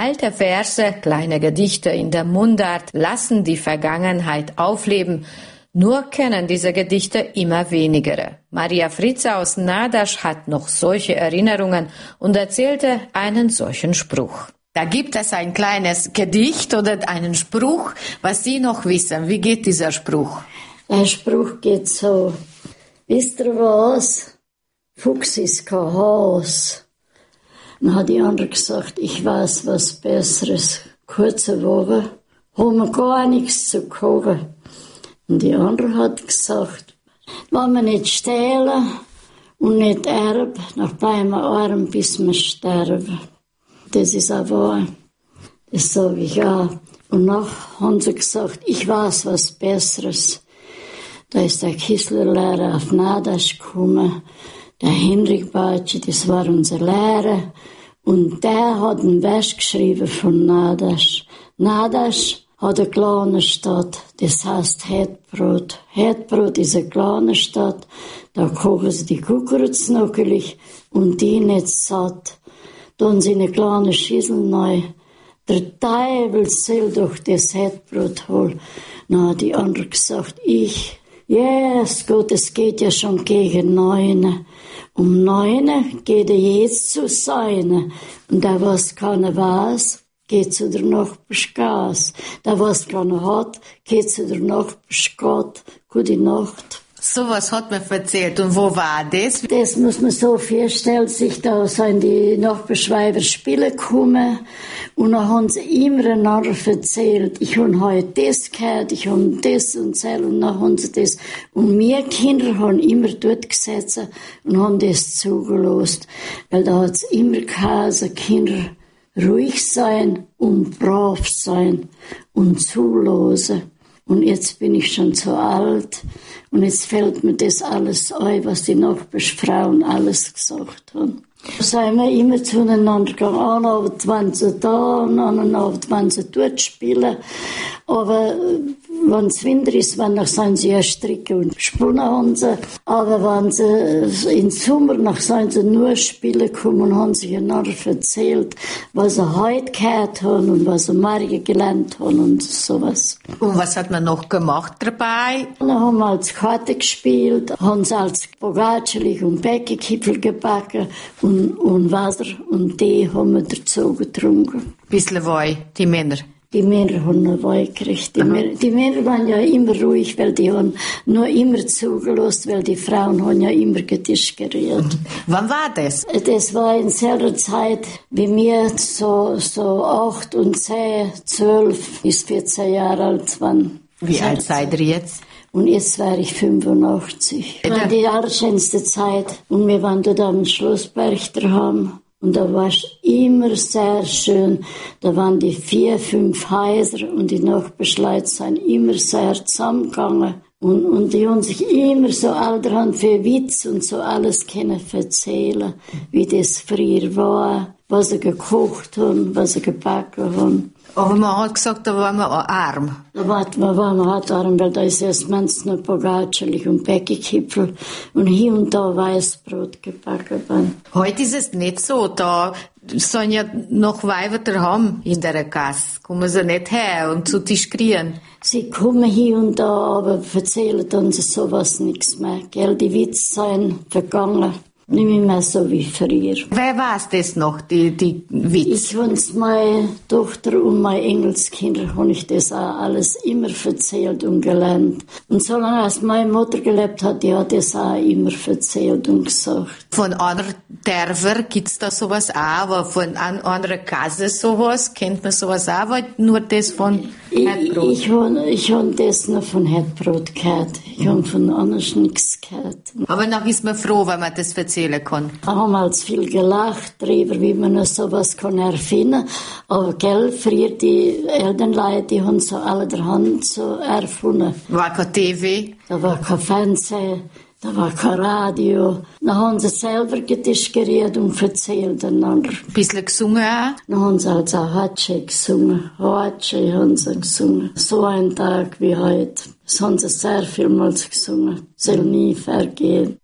Alte Verse, kleine Gedichte in der Mundart lassen die Vergangenheit aufleben. Nur kennen diese Gedichte immer wenigere. Maria Fritze aus Nadasch hat noch solche Erinnerungen und erzählte einen solchen Spruch. Da gibt es ein kleines Gedicht oder einen Spruch, was Sie noch wissen. Wie geht dieser Spruch? Der Spruch geht so: Wisst ihr was? Fuchs ist kein Haus. Dann hat die andere gesagt, ich weiß was Besseres. Kurze Woche, haben wir gar nichts zu kaufen. Und die andere hat gesagt, wenn wir nicht stehlen und nicht erben, dann bleiben wir arm, bis wir sterben. Das ist auch wahr. Das sage ich auch. Und nachher haben sie gesagt, ich weiß was Besseres. Da ist der Kissler-Lehrer auf Nadasch gekommen. Der Henrik Batschi, das war unser Lehrer. Und der hat einen Vers geschrieben von Nadasch. Nadasch hat eine kleine Stadt, das heißt Hedbrot. Hedbrot ist eine kleine Stadt, da kochen sie die Kukuruz nockelig und die nicht satt. Dann sie eine kleine Schüssel neu. Der Teufel soll doch das Hedbrot holen. Na, hat die andere gesagt, Jesus Gott, es geht ja schon gegen 9. Um 9 geht er jetzt zu seinen. Und der, was keiner weiß, geht zu der Nachbarsgas. Der, was keiner hat, geht zu der Nachbarsgat. Gute Nacht. So was hat man erzählt. Und wo war das? Das muss man so vorstellen, sich da sind die Nachbarschweiber spielen gekommen und dann haben sie immer einander erzählt. Ich habe heute das gehört, ich habe das und so und dann haben sie das. Und wir Kinder haben immer dort gesessen und haben das zugelassen. Weil da hat es immer geheißen, Kinder ruhig sein und brav sein und zulassen. Und jetzt bin ich schon so alt und jetzt fällt mir das alles ein, was die Nachbarsfrauen alles gesagt haben. Da sind wir immer zueinander gegangen. Einen Abend waren sie da, und einen Abend waren sie dort spielen. Aber wenn es Winter ist, sind sie ja stricken und spunnen haben sie. Aber wenn sie im Sommer sind sie nur spielen gekommen und haben sich einander erzählt, was sie heute gehört haben und was sie morgen gelernt haben und sowas. Und was hat man noch gemacht dabei? Dann haben wir als Karte gespielt, haben sie als Bogatschelig und Bäckekipfel gebacken und Wasser und Tee haben wir dazu getrunken. Bisschen Wein, die Männer. Die Männer haben noch Wein gekriegt. Die Männer waren ja immer ruhig, weil die haben nur immer zugelassen, weil die Frauen haben ja immer getischgeriert. Wann war das? Das war in selber Zeit, wie wir so 8 und 10, 12 bis 14 Jahre alt waren. Wie alt seid ihr jetzt? Und jetzt war ich 85. Das war die allerschönste Zeit. Und wir waren dort am Schlossberg daheim. Und da war es immer sehr schön. Da waren die 4, 5 Häuser und die Nachbarschleute sind immer sehr zusammengegangen. Und die haben sich immer so allerhand für Witz und so alles können erzählen, wie das früher war, was sie gekocht haben, was sie gebacken haben. Aber man hat gesagt, da waren wir auch arm. Da waren wir halt arm, weil da ist erst manchmal noch Bogatschelig und Bäckekipfel und hier und da Weißbrot gebacken worden. Heute ist es nicht so, da sind ja noch Weiber daheim in der Gasse. Kommen sie nicht her und zu Tisch kriegen. Sie kommen hier und da, aber erzählen uns sowas nichts mehr. Gell, die Witze sind vergangen. Nicht mehr so wie früher. Wer war's das noch, die Witz? Ich und meine Tochter und meine Engelskinder habe ich das auch alles immer erzählt und gelernt. Und solange als meine Mutter gelebt hat, die hat das auch immer erzählt und gesagt. Von anderen Dörfern gibt's da sowas auch, aber von anderen Kasse sowas, kennt man sowas auch, aber nur das von Herdbrot? Ich habe das noch von Herdbrot gehört. Ich habe von anders nichts gehört. Aber dann ist man froh, wenn man das erzählen kann. Wir haben halt viel gelacht darüber, wie man noch sowas erfinden kann. Aber gell, früher die Elternleute, die haben so allerhand so erfunden. War kein TV? Da war kein Fernsehen, da war kein Radio. Dann haben sie selber getischgeriert und erzählt einander. Ein bisschen gesungen auch? Dann haben sie also Hatsche gesungen. Hatsche haben sie gesungen. So ein Tag wie heute. Das haben sie sehr vielmals gesungen. Soll nie vergehen.